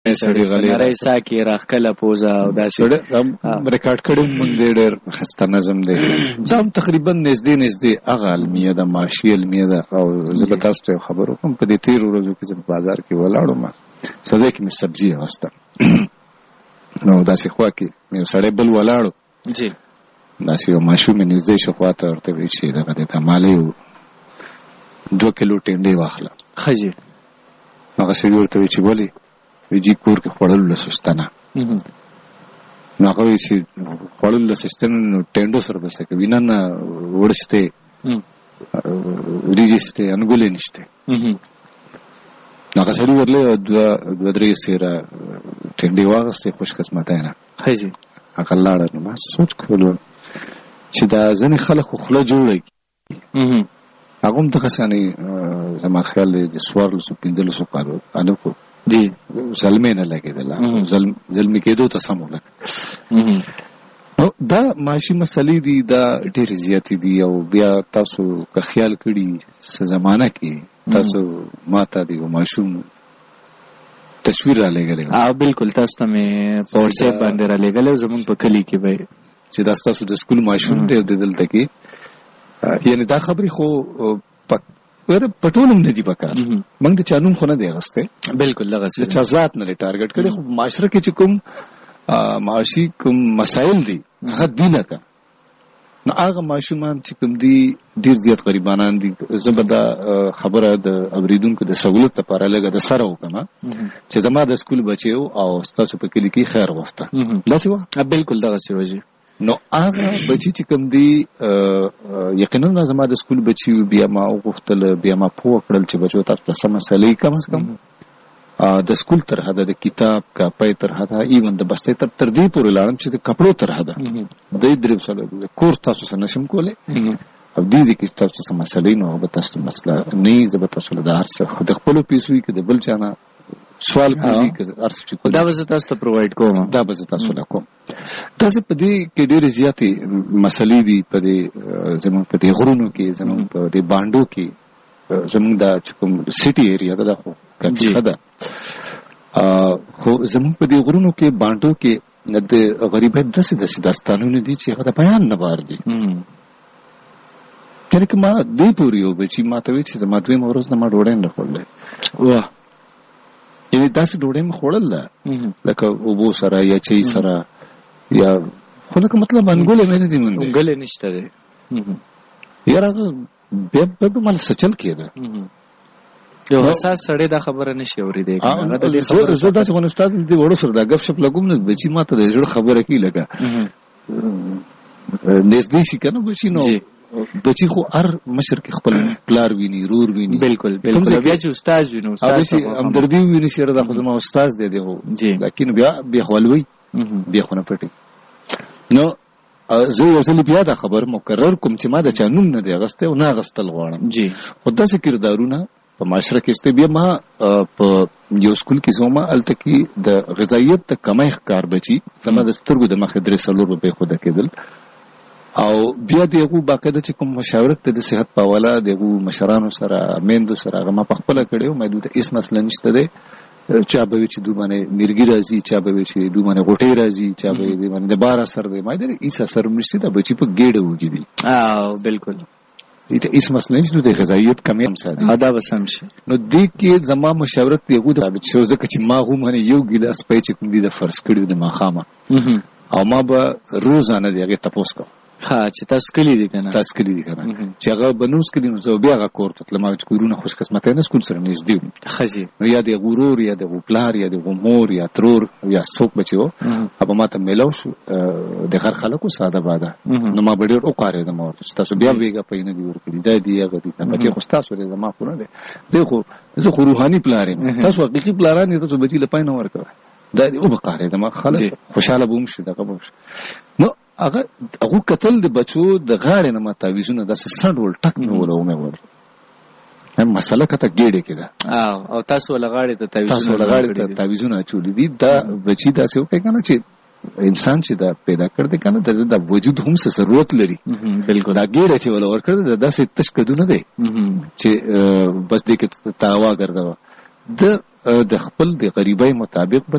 سړی غلی ساکي راخکله پوزه او داسې ریکارډ کړی مونږ دی ډېر خسته نظم دی دا هم تقریبا نږدې هغه المیه ده ماشي المیه ده او زه به تاسو ته خبر وکړم په دې تېرو ورځو کې چې په بازار کې ولاړم سړی کې مې سبزي اغوسته نو داسې خوا کې یو سړی بل ولاړو جی داسې یو ماشوم مې نږدې شو خوا ته ورته وایي چې دغه دی ته مالی 2 کیلو ټنډې واخله ښه جي هغه سړي ورته وایي چې ولې وایي جي کور کې خوړلو له سسته نه نو هغه وایي چې خوړلو له سسته نه نو ټنډو سره به څه کوي نه وړ شته وریجې شته انګولې نشته هغه سړي ورله 2-3 سیره ټنډې واغستې خوش قسمته نه ښه جي هغه لاړه نو ما سوچ کولو چې دا ځینې خلک خو خوله جوړه کړي هغه هم دغسې یعنې زما خیال دی د 1400-1500 کالو هلکو جی زلمې نه لګېدله زلمې کېدو ته سم ولګ نو دا معاشي مسلې دي دا ډېرې زیاتې دي او بیا تاسو که خیال کړي څه زمانه کې تاسو ما ته د یو ماشوم تصویر را لېږلی بالکل تاسو ته مې په وټساپ باندې را لېږلی زمونږ په کلي کې به چې دا ستاسو د سکول ماشوم دی او د دلته کې یعنی دا خبرې خو په ټولو نه دي پکار موږ د چا نوم خو نه دی اخیستی بالکل دغسې د چا ذات نه دی ټارګټ کړی خو معاشره کې چې کوم معاشي کوم مسایل دي هغه دي لکه نو هغه ماشومان چې کوم دي ډېر زیات غریبانان دي زه به دا خبره د اورېدونکو د سهولت لپاره لږه د سره وکړم چې زما د سکول بچی او ستاسو په کلي کې خیر غوښته داسې وه بالکل دغسې وه نو هغه بچي چې کوم دي یقینا زما د سکول بچي بیا ما وغوښتل بیا ما پوه کړل چې بچو تاسو ته څه مسلې کم از کم د سکول تر حده د کتاب کاپۍ تر حده ایون د بستۍ تر دې پورې لاړم چې د کپړو تر حده د درې سره کور تاسو سره نشم کولی او دې کې تاسو څه مسلې نو به تاسو مسله نه زه به تاسو له هر څه خو د خپل پیسو کې د بل چانه سوال کوي که ارڅ دا به تاسو ته پرووایډ کوم دا به تاسو له کوم تاسو په دې کې ډېرې زیاتې مسلې دي په دې زموږ په دې غرونو کې زموږ په دې بانډو کې زموږ دا چې کوم سټي ایریا ده خو کچه ده خو زموږ په دې غرونو کې بانډو کې د غریبۍ داسې داستانونه دي چې هغه د بیان نه بار دي یعنې که ما دې پورې یو بچي ما ته وایي چې زما 2 ورځ نه ما ډوډۍ نه خوړلی واه یعنې داسې ډوډۍ مې خوړل ده لکه اوبو سره یا چای سره یا خو لکه مطلب انګولې مې نه دي موندې انګولې نشته دی یاره هغه بیا به مال څه چل کېده یو حساس سړی دا خبره نشي اورېدی زه داسې خو استاد دې وړو سره دا ګپ شپ لګوم نو بچي ما ته د زړه خبره کوي لکه نږدې شي که نه بچي نو بچی خو هر مشر کې خپل پلار ویني رور ویني بالکل بیا چې استاد ویني استاد همدردي ویني چې دا خو زما استاد دی هو لیکن بیا خپلوي بیا خو نه پټي نو زه یو ځل بیا دا خبر مکرر کوم چې ما د چا نوم نه دی اغسته او نه اغستل غواړم جی خو داسې کردارونه په معاشره کې استه بیا ما په یو سکول کې زما التکی د غذایت د کمای ښکار بچي زما د سترګو د مخې 3 روپۍ خو د کېدل او بیا دغه باقاعده چې کوم مشاورت ته د صحت په حواله دغه مشرانو سره میندو سره هغه ما په خپل کړیو مې دوی ته هیڅ مسله نشته ده چا به چې دوی باندې مرګي راځي چا به چې دوی باندې غوټي راځي چا به دوی باندې د بار اثر دی مې درې هیڅ اثر نشته ده بچي په ګډه وږي دي بالکل دې ته هیڅ مسله نشته د غذایت کمی هم ساده ادا وسم شي نو دې کې زما مشاورت دغه د ځکه چې ما هم یو ګیلاس پې چې کوم دي د فرض کړیو د ماخامه او ما به روزانه دغه تاسو کو ها چې تاسو کلی دي کنه چې هغه بنوس کلی نو زه بیا هغه کور ته تلم چې کورونه خوش قسمته نه سکول سره نږدې خزي نو یا د غرور یا د غپلار یا د غمور یا ترور یا څوک بچو ابا ما ته ملو شو د هر خلکو ساده باده نو ما ډېر او قاره د مور چې تاسو بیا ویګه په نه دی ورکړي دا دی هغه دي چې خو تاسو لري ما خو نه دی زه خو روحاني پلارم تاسو حقيقي پلاران تاسو بچی لپاره نه ورکوي دا او بقاره د ما خلک خوشاله بوم شي دغه بوم نو هغه قتل د بچو د غاړې نه ما تعویزونه داسې سړول ټک نه ولو مې ور هم مسله کته ګېډه کې ده او تاسو لغاړې ته تعویزونه چولې دي دا بچی داسې وکړي کنه چې انسان چې دا پیدا کړ دې کنه د وجود هم څه ضرورت لري بالکل دا ګېډه چې ول ور کړ داسې تشکدونه دي چې بس دې کې تاوا ګرځاوه د خپل د غریبۍ مطابق به